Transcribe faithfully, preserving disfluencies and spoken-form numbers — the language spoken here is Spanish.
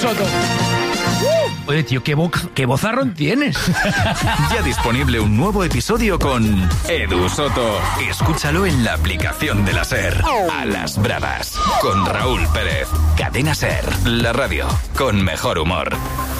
Soto. Uh, oye, tío, ¿qué, bo- qué bozarrón tienes? Ya disponible un nuevo episodio con Edu Soto. Escúchalo en la aplicación de la SER. A las bravas. Con Raúl Pérez. Cadena SER. La radio con mejor humor.